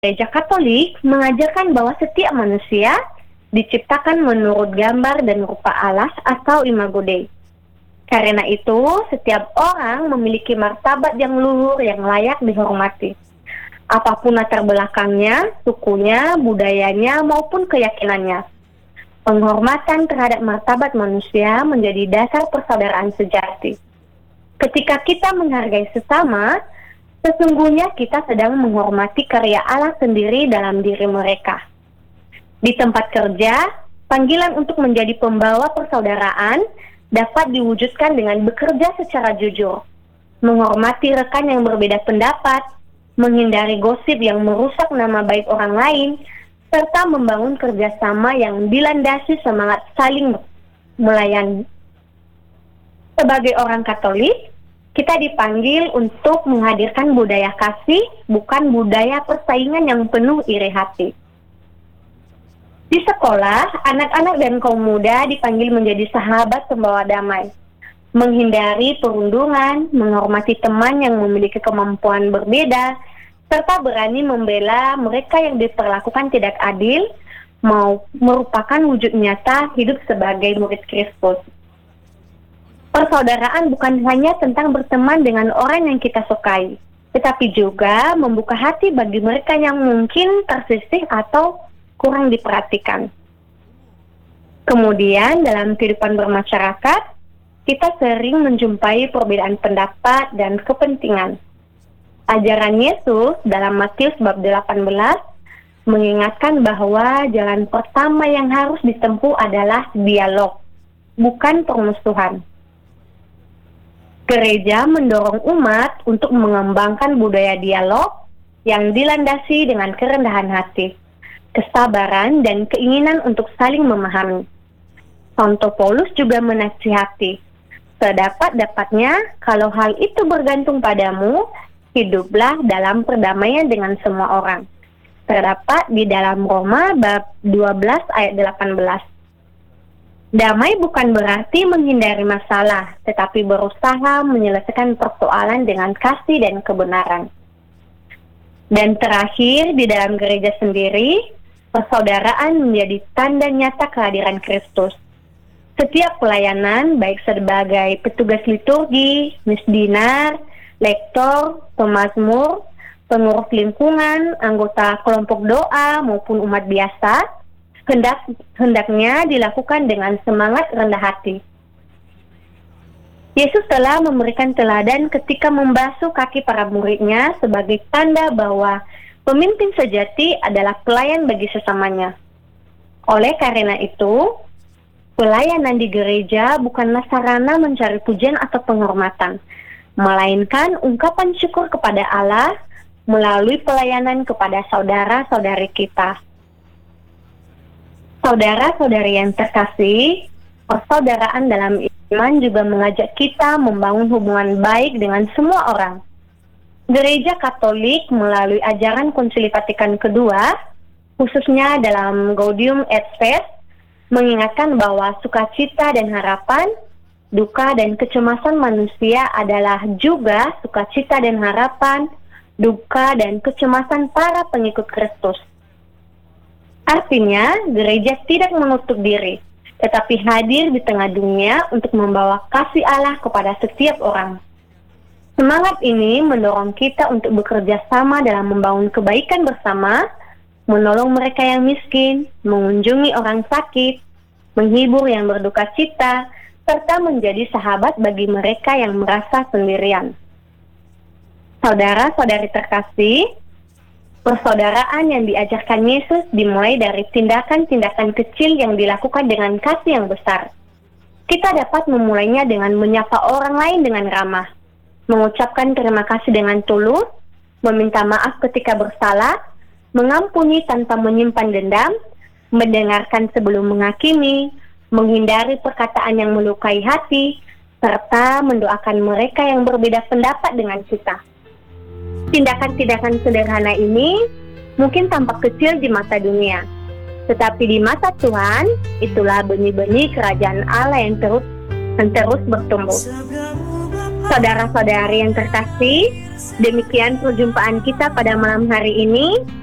Gereja Katolik mengajarkan bahwa setiap manusia diciptakan menurut gambar dan rupa Allah atau imago Dei. Karena itu, setiap orang memiliki martabat yang luhur yang layak dihormati. Apapun latar belakangnya, sukunya, budayanya, maupun keyakinannya. Penghormatan terhadap martabat manusia menjadi dasar persaudaraan sejati. Ketika kita menghargai sesama, sesungguhnya kita sedang menghormati karya Allah sendiri dalam diri mereka. Di tempat kerja, panggilan untuk menjadi pembawa persaudaraan dapat diwujudkan dengan bekerja secara jujur, menghormati rekan yang berbeda pendapat, menghindari gosip yang merusak nama baik orang lain, serta membangun kerjasama yang dilandasi semangat saling melayani. Sebagai orang Katolik, kita dipanggil untuk menghadirkan budaya kasih, bukan budaya persaingan yang penuh iri hati. Di sekolah, anak-anak dan kaum muda dipanggil menjadi sahabat pembawa damai, menghindari perundungan, menghormati teman yang memiliki kemampuan berbeda, serta berani membela mereka yang diperlakukan tidak adil, merupakan wujud nyata hidup sebagai murid Kristus. Persaudaraan bukan hanya tentang berteman dengan orang yang kita sukai, tetapi juga membuka hati bagi mereka yang mungkin tersisih atau kurang diperhatikan. Kemudian dalam kehidupan bermasyarakat, kita sering menjumpai perbedaan pendapat dan kepentingan. Ajaran Yesus dalam Matius bab 18 mengingatkan bahwa jalan pertama yang harus ditempuh adalah dialog, bukan permusuhan. Gereja mendorong umat untuk mengembangkan budaya dialog yang dilandasi dengan kerendahan hati, kesabaran, dan keinginan untuk saling memahami. Santo Paulus juga menasihati, sedapat-dapatnya kalau hal itu bergantung padamu, hiduplah dalam perdamaian dengan semua orang. Terdapat di dalam Roma bab 12 ayat 18. Damai bukan berarti menghindari masalah, tetapi berusaha menyelesaikan persoalan dengan kasih dan kebenaran. Dan terakhir, di dalam gereja sendiri, persaudaraan menjadi tanda nyata kehadiran Kristus. Setiap pelayanan, baik sebagai petugas liturgi, misdinar, lektor, pemazmur, pengurus lingkungan, anggota kelompok doa, maupun umat biasa, hendaknya dilakukan dengan semangat rendah hati. Yesus telah memberikan teladan ketika membasuh kaki para muridnya sebagai tanda bahwa pemimpin sejati adalah pelayan bagi sesamanya. Oleh karena itu, pelayanan di gereja bukanlah sarana mencari pujian atau penghormatan, melainkan ungkapan syukur kepada Allah melalui pelayanan kepada saudara-saudari kita. Saudara-saudari yang terkasih, persaudaraan dalam iman juga mengajak kita membangun hubungan baik dengan semua orang. Gereja Katolik melalui ajaran Konsili Vatikan kedua, khususnya dalam Gaudium et Spes, mengingatkan bahwa sukacita dan harapan, duka dan kecemasan manusia adalah juga sukacita dan harapan, duka dan kecemasan para pengikut Kristus. Artinya, gereja tidak menutup diri, tetapi hadir di tengah dunia untuk membawa kasih Allah kepada setiap orang. Semangat ini mendorong kita untuk bekerja sama dalam membangun kebaikan bersama, menolong mereka yang miskin, mengunjungi orang sakit, menghibur yang berduka cita, serta menjadi sahabat bagi mereka yang merasa sendirian. Saudara-saudari terkasih, persaudaraan yang diajarkan Yesus dimulai dari tindakan-tindakan kecil yang dilakukan dengan kasih yang besar. Kita dapat memulainya dengan menyapa orang lain dengan ramah, mengucapkan terima kasih dengan tulus, meminta maaf ketika bersalah, mengampuni tanpa menyimpan dendam, mendengarkan sebelum menghakimi, menghindari perkataan yang melukai hati, serta mendoakan mereka yang berbeda pendapat dengan kita. Tindakan-tindakan sederhana ini mungkin tampak kecil di mata dunia, tetapi di mata Tuhan, itulah benih-benih kerajaan Allah yang terus bertumbuh. Saudara-saudari yang terkasih, demikian perjumpaan kita pada malam hari ini.